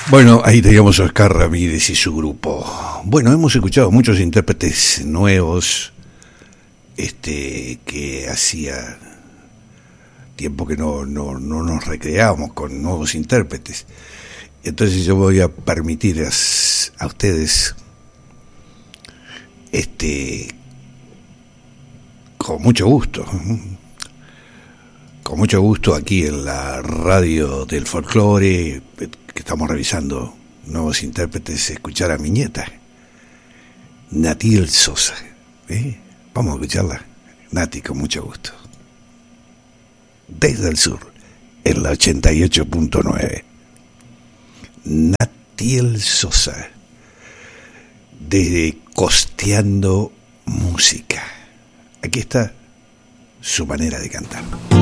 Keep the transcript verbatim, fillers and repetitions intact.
Bueno, ahí teníamos a Oscar Ramírez y su grupo. Bueno, hemos escuchado muchos intérpretes nuevos, este, que hacía tiempo que no, no, no nos recreábamos con nuevos intérpretes. Entonces yo voy a permitir a, a ustedes, este, con mucho gusto, con mucho gusto aquí en la radio del folclore, que estamos revisando nuevos intérpretes, escuchar a mi nieta, Natiel Sosa. ¿Eh? Vamos a escucharla, Nati, con mucho gusto. Desde el sur, en la ochenta y ocho punto nueve. Natiel Sosa, desde Costeando Música. Aquí está su manera de cantar.